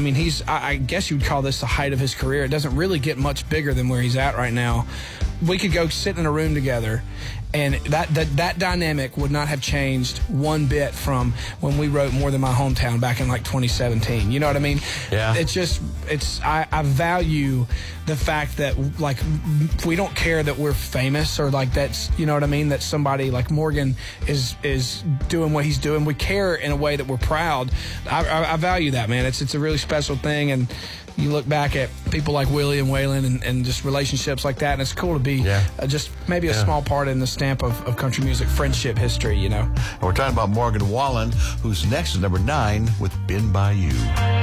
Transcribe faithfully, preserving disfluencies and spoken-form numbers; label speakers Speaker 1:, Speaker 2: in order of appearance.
Speaker 1: mean, he's, I, I guess you would call this the height of his career. It doesn't really get much bigger than where he's at right now. We could go sit in a room together, and that, that that dynamic would not have changed one bit from when we wrote More Than My Hometown back in like twenty seventeen. You know what I mean?
Speaker 2: Yeah.
Speaker 1: It's just, it's, I, I value the fact that, like, we don't care that we're famous or like that's, you know what I mean, that somebody like Morgan is is doing what he's doing. We care in a way that we're proud. I, I, I value that, man. It's, it's a really special thing, and you look back at people like Willie and Waylon and, and just relationships like that, and it's cool to be
Speaker 2: yeah.
Speaker 1: uh, just maybe a
Speaker 2: yeah.
Speaker 1: small part in the stamp of, of country music friendship history, you know.
Speaker 2: And we're talking about Morgan Wallen, who's next is number nine with Been By You.